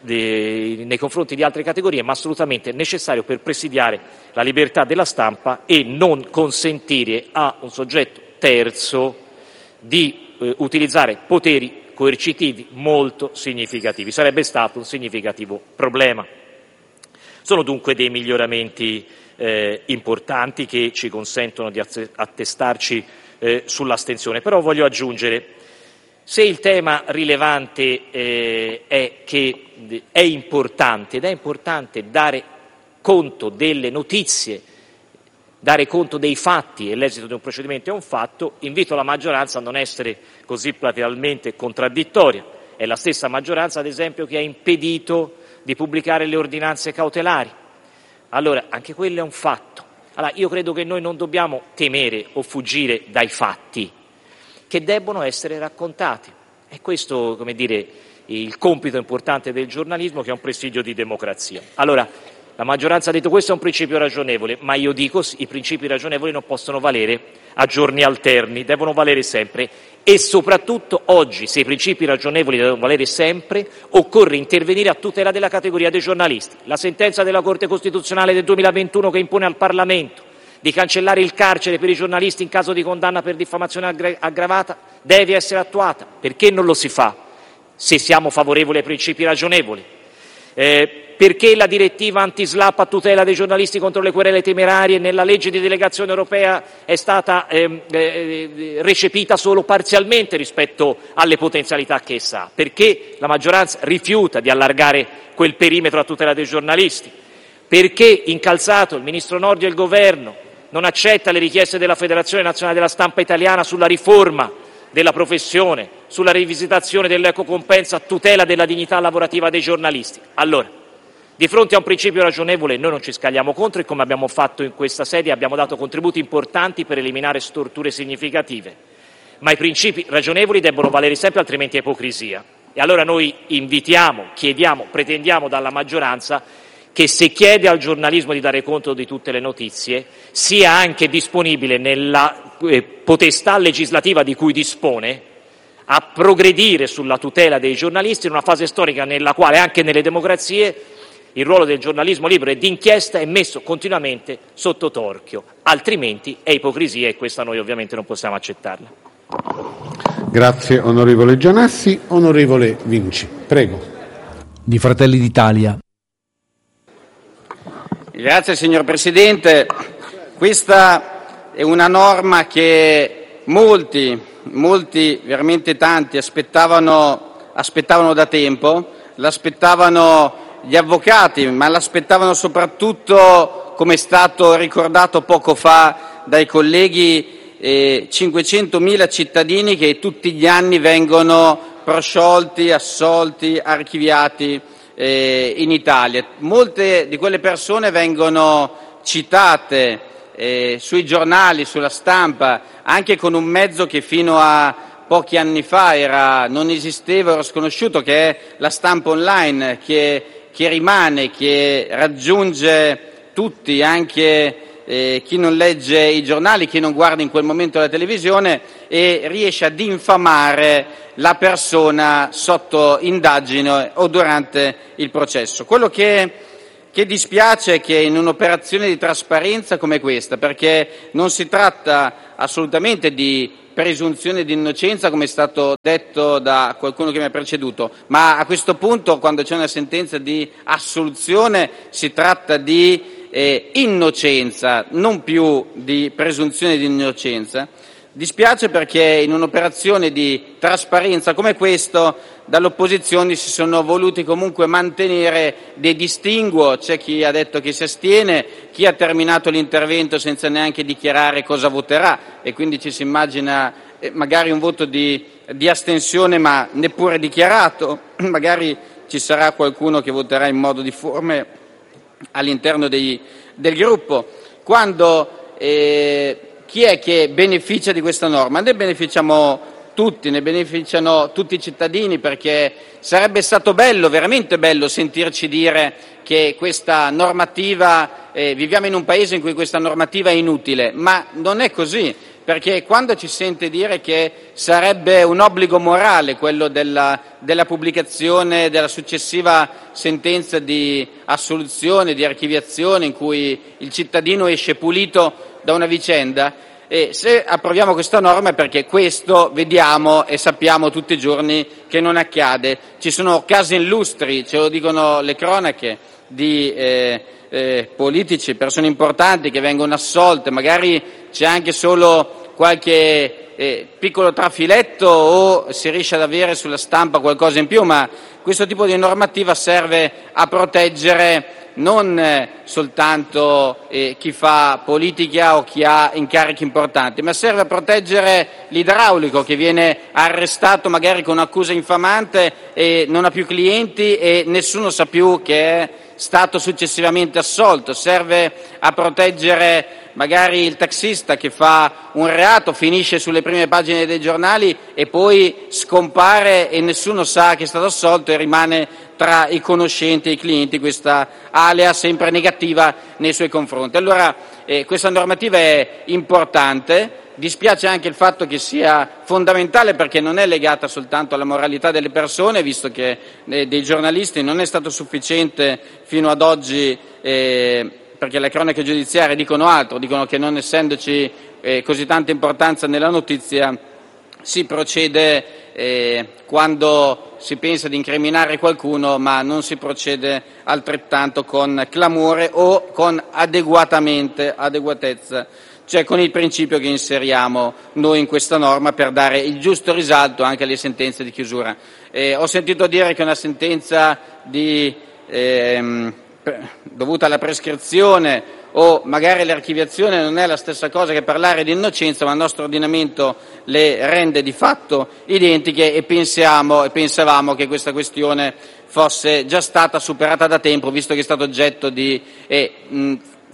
Speaker 7: nei confronti di altre categorie, ma assolutamente necessario per presidiare la libertà della stampa e non consentire a un soggetto terzo di eh, utilizzare poteri coercitivi molto significativi. Sarebbe stato un significativo problema. Sono dunque dei miglioramenti eh, importanti che ci consentono di attestarci eh, sull'astensione. Però voglio aggiungere, se il tema rilevante eh, è che è importante, ed è importante dare conto delle notizie, dare conto dei fatti, e l'esito di un procedimento è un fatto, invito la maggioranza a non essere così platealmente contraddittoria. È la stessa maggioranza, ad esempio, che ha impedito di pubblicare le ordinanze cautelari. Allora, anche quello è un fatto. Allora, io credo che noi non dobbiamo temere o fuggire dai fatti, che debbono essere raccontati. E questo, come dire, il compito importante del giornalismo, che è un presidio di democrazia. Allora, la maggioranza ha detto questo è un principio ragionevole, ma io dico i principi ragionevoli non possono valere a giorni alterni, devono valere sempre, e soprattutto oggi, se i principi ragionevoli devono valere sempre, occorre intervenire a tutela della categoria dei giornalisti. La sentenza della Corte Costituzionale del duemilaventuno, che impone al Parlamento di cancellare il carcere per i giornalisti in caso di condanna per diffamazione aggravata, deve essere attuata. Perché non lo si fa, se siamo favorevoli ai principi ragionevoli? Eh, perché la direttiva anti-slap a tutela dei giornalisti contro le querele temerarie nella legge di delegazione europea è stata eh, eh, recepita solo parzialmente rispetto alle potenzialità che essa ha? Perché la maggioranza rifiuta di allargare quel perimetro a tutela dei giornalisti? Perché incalzato il ministro Nordio e il governo non accetta le richieste della Federazione Nazionale della Stampa Italiana sulla riforma della professione, sulla rivisitazione dell'equo compenso a tutela della dignità lavorativa dei giornalisti? Allora, di fronte a un principio ragionevole noi non ci scagliamo contro, e come abbiamo fatto in questa sede abbiamo dato contributi importanti per eliminare storture significative, ma i principi ragionevoli debbono valere sempre, altrimenti è ipocrisia. E allora noi invitiamo, chiediamo, pretendiamo dalla maggioranza che, se chiede al giornalismo di dare conto di tutte le notizie, sia anche disponibile nella eh, potestà legislativa di cui dispone a progredire sulla tutela dei giornalisti in una fase storica nella quale anche nelle democrazie il ruolo del giornalismo libero e d'inchiesta è messo continuamente sotto torchio, altrimenti è ipocrisia, e questa noi ovviamente non possiamo accettarla.
Speaker 2: Grazie onorevole Gianassi. Onorevole Vinci, prego.
Speaker 4: Di Fratelli d'Italia.
Speaker 8: Grazie signor Presidente. Questa è una norma che molti, molti, veramente tanti aspettavano, aspettavano da tempo, l'aspettavano gli avvocati, ma l'aspettavano soprattutto, come è stato ricordato poco fa dai colleghi, eh, cinquecentomila cittadini che tutti gli anni vengono prosciolti, assolti, archiviati eh, in Italia. Molte di quelle persone vengono citate eh, sui giornali, sulla stampa, anche con un mezzo che fino a pochi anni fa era, non esisteva, era sconosciuto, che è la stampa online, che che rimane, che raggiunge tutti, anche eh, chi non legge i giornali, chi non guarda in quel momento la televisione, e riesce ad infamare la persona sotto indagine o durante il processo. Quello che, che dispiace è che in un'operazione di trasparenza come questa, perché non si tratta assolutamente di presunzione di innocenza, come è stato detto da qualcuno che mi ha preceduto, ma a questo punto, quando c'è una sentenza di assoluzione, si tratta di eh, innocenza, non più di presunzione di innocenza. Dispiace perché in un'operazione di trasparenza come questo dall'opposizione si sono voluti comunque mantenere dei distinguo. C'è chi ha detto che si astiene, chi ha terminato l'intervento senza neanche dichiarare cosa voterà, e quindi ci si immagina eh, magari un voto di, di astensione ma neppure dichiarato. Magari ci sarà qualcuno che voterà in modo difforme all'interno dei, del gruppo. Quando eh, chi è che beneficia di questa norma? Ne beneficiamo tutti, ne beneficiano tutti i cittadini, perché sarebbe stato bello, veramente bello, sentirci dire che questa normativa, eh, viviamo in un paese in cui questa normativa è inutile, ma non è così, perché quando ci sente dire che sarebbe un obbligo morale quello della, della pubblicazione della successiva sentenza di assoluzione, di archiviazione, in cui il cittadino esce pulito da una vicenda, e se approviamo questa norma è perché questo vediamo e sappiamo tutti i giorni che non accade. Ci sono casi illustri, ce lo dicono le cronache, di eh, eh, politici, persone importanti che vengono assolte, magari c'è anche solo qualche eh, piccolo trafiletto o si riesce ad avere sulla stampa qualcosa in più, ma questo tipo di normativa serve a proteggere non eh, soltanto eh, chi fa politica o chi ha incarichi importanti, ma serve a proteggere l'idraulico che viene arrestato magari con un'accusa infamante e non ha più clienti e nessuno sa più che è stato successivamente assolto. Serve a proteggere magari il taxista che fa un reato, finisce sulle prime pagine dei giornali e poi scompare e nessuno sa che è stato assolto e rimane tra i conoscenti e i clienti questa alea sempre negativa nei suoi confronti. Allora eh, questa normativa è importante. Dispiace anche il fatto che sia fondamentale, perché non è legata soltanto alla moralità delle persone, visto che eh, dei giornalisti non è stato sufficiente fino ad oggi, eh, perché le cronache giudiziarie dicono altro, dicono che non essendoci eh, così tanta importanza nella notizia si procede eh, quando si pensa di incriminare qualcuno, ma non si procede altrettanto con clamore o con adeguatamente, adeguatezza, cioè con il principio che inseriamo noi in questa norma per dare il giusto risalto anche alle sentenze di chiusura. Eh, ho sentito dire che una sentenza di, ehm, dovuta alla prescrizione o magari l'archiviazione non è la stessa cosa che parlare di innocenza, ma il nostro ordinamento le rende di fatto identiche e pensiamo e pensavamo che questa questione fosse già stata superata da tempo, visto che è stato oggetto di eh, mh,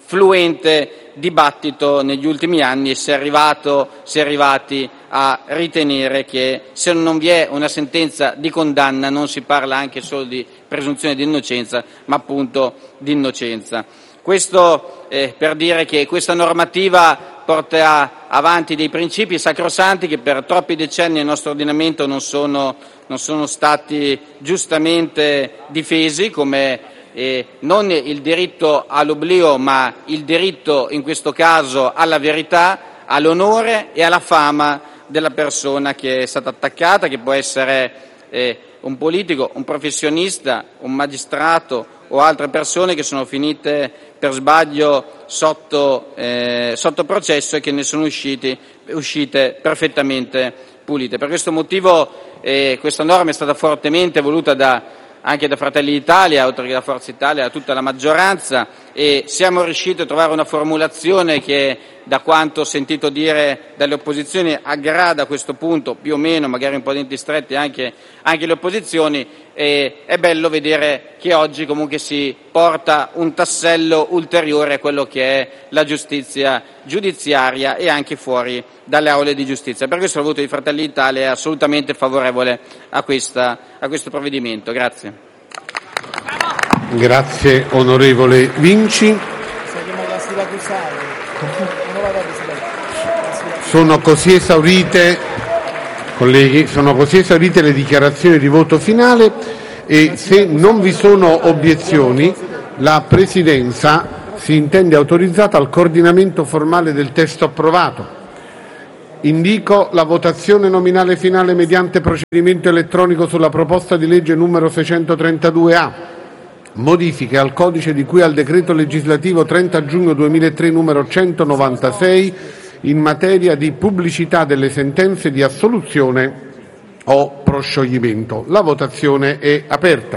Speaker 8: fluente dibattito negli ultimi anni e si è arrivato, si è arrivati a ritenere che se non vi è una sentenza di condanna non si parla anche solo di presunzione di innocenza, ma appunto di innocenza. Questo eh, per dire che questa normativa porta avanti dei principi sacrosanti che per troppi decenni nel nostro ordinamento non sono, non sono stati giustamente difesi, come Eh, non il diritto all'oblio, ma il diritto, in questo caso, alla verità, all'onore e alla fama della persona che è stata attaccata, che può essere eh, un politico, un professionista, un magistrato o altre persone che sono finite per sbaglio sotto, eh, sotto processo e che ne sono usciti, uscite perfettamente pulite. Per questo motivo eh, questa norma è stata fortemente voluta da anche da Fratelli d'Italia, oltre che da Forza Italia, da tutta la maggioranza, e siamo riusciti a trovare una formulazione che, da quanto ho sentito dire dalle opposizioni, aggrada a questo punto, più o meno, magari un po' denti stretti anche, anche le opposizioni, e è bello vedere che oggi comunque si porta un tassello ulteriore a quello che è la giustizia giudiziaria e anche fuori dalle aule di giustizia. Per questo il voto di Fratelli d'Italia è assolutamente favorevole a, questa, a questo provvedimento. Grazie.
Speaker 2: Grazie onorevole Vinci. Sono così esaurite, colleghi, sono così esaurite le dichiarazioni di voto finale e se non vi sono obiezioni la Presidenza si intende autorizzata al coordinamento formale del testo approvato. Indico la votazione nominale finale mediante procedimento elettronico sulla proposta di legge numero seicentotrentadue A. Modifiche al codice di cui al decreto legislativo trenta giugno duemilatré numero centonovantasei in materia di pubblicità delle sentenze di assoluzione o proscioglimento. La votazione è aperta.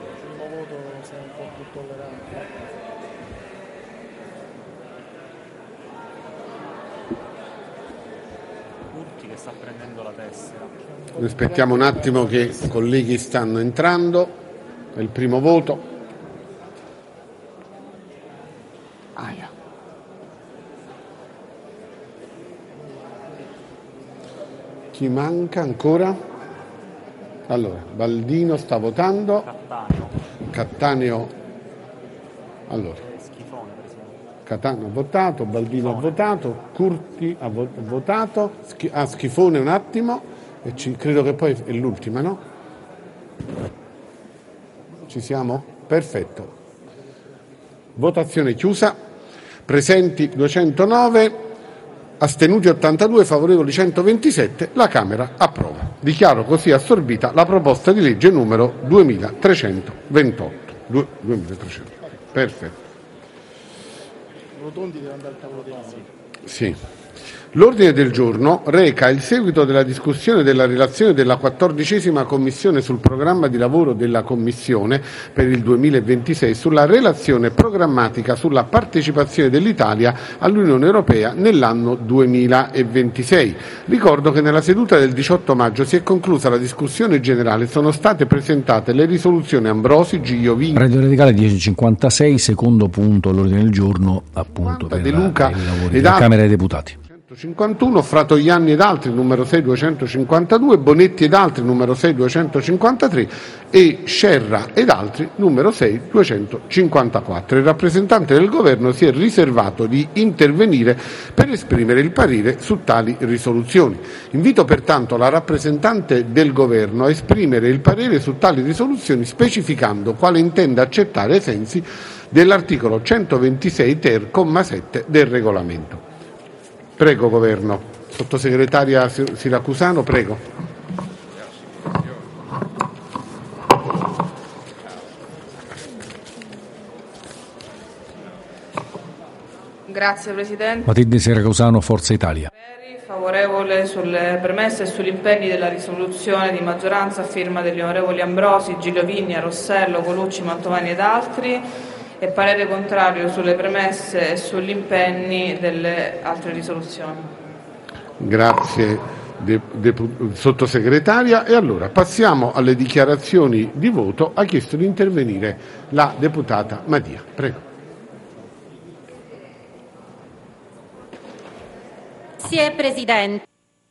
Speaker 2: Aspettiamo un attimo che i colleghi stanno entrando. È il primo voto. Aia. Chi manca ancora? Allora, Baldino sta votando. Cattaneo. Cattaneo. Allora. Cattaneo ha votato, Baldino ha votato, Curti ha votato, Schi- ah, Schifone un attimo, e ci, credo che poi è l'ultima, no? Ci siamo? Perfetto. Votazione chiusa. Presenti duecentonove, astenuti ottantadue, favorevoli centoventisette. La Camera approva. Dichiaro così assorbita la proposta di legge numero duemilatrecentoventotto. Du- duemilatrecento. Perfetto. Rotondi deve andare al tavolo dei lavori. Sì. L'ordine del giorno reca il seguito della discussione della relazione della quattordicesima Commissione sul programma di lavoro della Commissione per il duemilaventisei sulla relazione programmatica sulla partecipazione dell'Italia all'Unione Europea nell'anno duemilaventisei. Ricordo che nella seduta del diciotto maggio si è conclusa la discussione generale e sono state presentate le risoluzioni Ambrosi, Giglio, Vigni.
Speaker 4: Radio Radicale dieci e cinquantasei, secondo punto all'ordine del giorno, appunto per
Speaker 2: De Luca
Speaker 4: i lavori della Camera dei Deputati.
Speaker 2: centocinquantuno, Fratoianni ed altri numero sei duecentocinquantadue, Bonetti ed altri numero sei duecentocinquantatré e Scerra ed altri numero sei duecentocinquantaquattro. Il rappresentante del Governo si è riservato di intervenire per esprimere il parere su tali risoluzioni. Invito pertanto la rappresentante del Governo a esprimere il parere su tali risoluzioni specificando quale intenda accettare ai sensi dell'articolo centoventisei ter, comma sette del regolamento. Prego, Governo. Sottosegretaria Siracusano, prego.
Speaker 9: Grazie Presidente.
Speaker 4: Matilde Siracusano, Forza Italia.
Speaker 9: Favorevole sulle premesse e sugli impegni della risoluzione di maggioranza a firma degli onorevoli Ambrosi, Giglio Vigna, Rossello, Colucci, Mantovani ed altri, e parere contrario sulle premesse e sugli impegni delle altre risoluzioni.
Speaker 2: Grazie de, de, sottosegretaria. E allora passiamo alle dichiarazioni di voto. Ha chiesto di intervenire la deputata Madia. Prego.
Speaker 10: Grazie Presidente.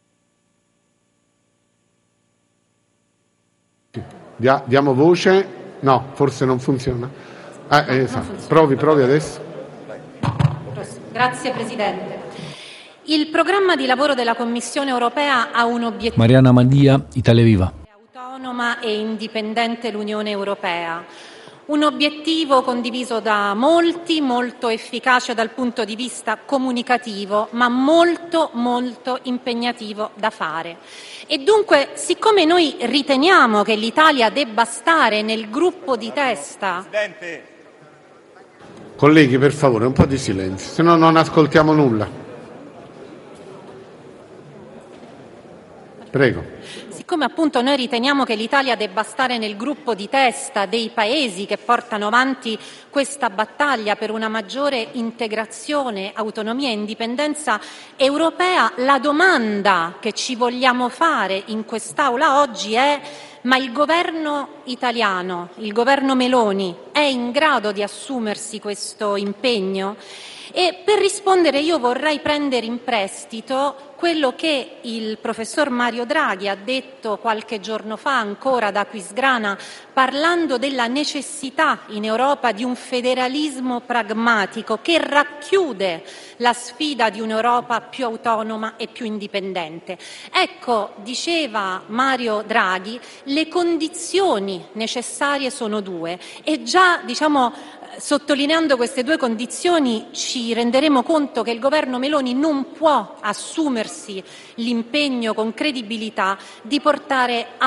Speaker 2: Dia, diamo voce? No, forse non funziona. Ah, eh, esatto. Provi, provi adesso.
Speaker 10: Grazie Presidente. Il programma di lavoro della Commissione europea ha un obiettivo.
Speaker 4: Mariana Madia, Italia Viva.
Speaker 10: Autonoma e indipendente l'Unione Europea. Un obiettivo condiviso da molti, molto efficace dal punto di vista comunicativo, ma molto, molto impegnativo da fare. E dunque, siccome noi riteniamo che l'Italia debba stare nel gruppo di testa...
Speaker 2: Presidente. Colleghi, per favore, un po' di silenzio, se no non ascoltiamo nulla. Prego.
Speaker 10: Siccome appunto noi riteniamo che l'Italia debba stare nel gruppo di testa dei paesi che portano avanti questa battaglia per una maggiore integrazione, autonomia e indipendenza europea, la domanda che ci vogliamo fare in quest'Aula oggi è: ma il governo italiano, il governo Meloni, è in grado di assumersi questo impegno? E per rispondere io vorrei prendere in prestito quello che il professor Mario Draghi ha detto qualche giorno fa ancora ad Aquisgrana, parlando della necessità in Europa di un federalismo pragmatico che racchiude la sfida di un'Europa più autonoma e più indipendente. Ecco, diceva Mario Draghi, le condizioni necessarie sono due e già, diciamo, sottolineando queste due condizioni ci renderemo conto che il governo Meloni non può assumersi l'impegno con credibilità di portare